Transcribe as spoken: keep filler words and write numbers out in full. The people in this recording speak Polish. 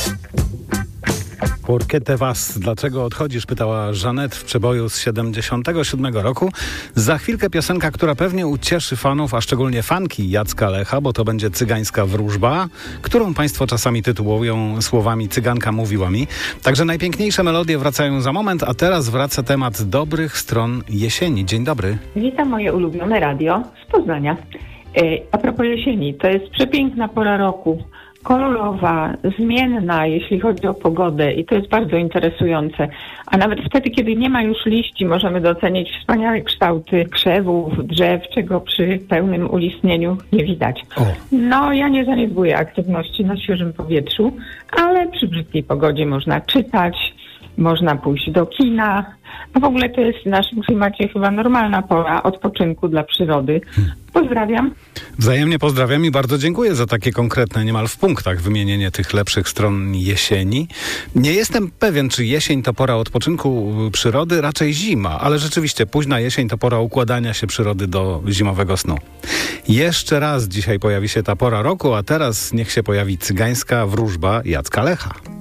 Por qué te vas? Dlaczego odchodzisz? Pytała Żanet w przeboju z siedemdziesiątego siódmego roku. Za chwilkę piosenka, która pewnie ucieszy fanów, a szczególnie fanki Jacka Lecha, bo to będzie Cygańska wróżba, którą państwo czasami tytułują słowami Cyganka mówiła mi. Także najpiękniejsze melodie wracają za moment, a teraz wraca temat dobrych stron jesieni. Dzień dobry. Witam moje ulubione radio z Poznania. E, a propos jesieni, to jest przepiękna pora roku. Kolorowa, zmienna, jeśli chodzi o pogodę i to jest bardzo interesujące. A nawet wtedy, kiedy nie ma już liści, możemy docenić wspaniałe kształty krzewów, drzew, czego przy pełnym ulistnieniu nie widać. O. No, ja nie zaniedbuję aktywności na świeżym powietrzu, ale przy brzydkiej pogodzie można czytać, można pójść do kina. A w ogóle to jest w naszym klimacie chyba normalna pora odpoczynku dla przyrody. Pozdrawiam. Wzajemnie pozdrawiam i bardzo dziękuję za takie konkretne, niemal w punktach wymienienie tych lepszych stron jesieni. Nie jestem pewien, czy jesień to pora odpoczynku przyrody, raczej zima, ale rzeczywiście późna jesień to pora układania się przyrody do zimowego snu. Jeszcze raz dzisiaj pojawi się ta pora roku, a teraz niech się pojawi Cygańska wróżba Jacka Lecha.